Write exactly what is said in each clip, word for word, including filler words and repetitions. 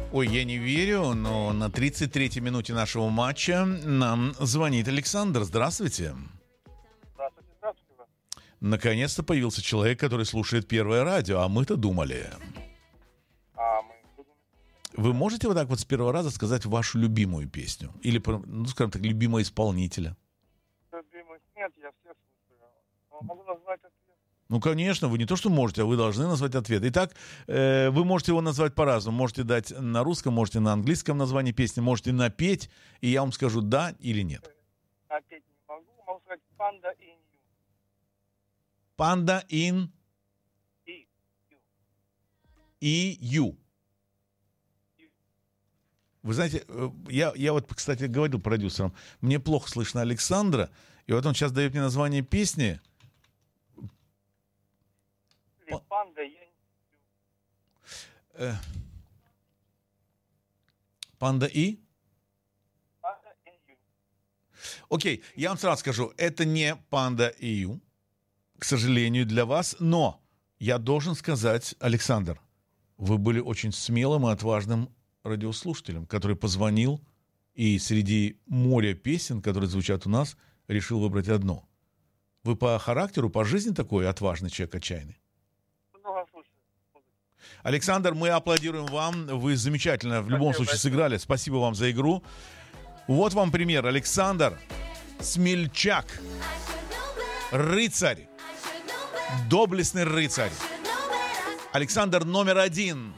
Ой, я не верю, но на тридцать третьей минуте нашего матча нам звонит Александр. Здравствуйте. Здравствуйте, здравствуйте. Наконец-то появился человек, который слушает Первое радио, а мы-то думали. А мы будем... Вы можете вот так вот с первого раза сказать вашу любимую песню? Или, ну, скажем так, любимого исполнителя? Любимых нет, я все слушаю. Но могу назвать ответ. Ну, конечно, вы не то, что можете, а вы должны назвать ответ. Итак, э, вы можете его назвать по-разному. Можете дать на русском, можете на английском название песни, можете напеть, и я вам скажу да или нет. Опять не могу. Могу сказать «Панда и Нью». Панда in И. Ю. и ю. Вы знаете, э, я, я вот, кстати, говорил продюсерам, мне плохо слышно Александра, и вот он сейчас дает мне название песни. Или «Панда и Нью». Э, Панда и? «Панда и Нью». Окей, я вам сразу скажу, это не Панда и ю, к сожалению, для вас, но я должен сказать, Александр, вы были очень смелым и отважным радиослушателем, который позвонил и среди моря песен, которые звучат у нас, решил выбрать одну. Вы по характеру, по жизни такой отважный человек, отчаянный. Много слушаю. Александр, мы аплодируем вам. Вы замечательно в любом Спасибо случае большое. сыграли. Спасибо вам за игру. Вот вам пример. Александр Смельчак. Рыцарь. Доблестный рыцарь. Александр номер один.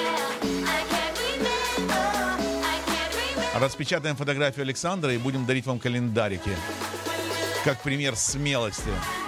Распечатаем фотографию Александра и будем дарить вам календарики. Как пример смелости.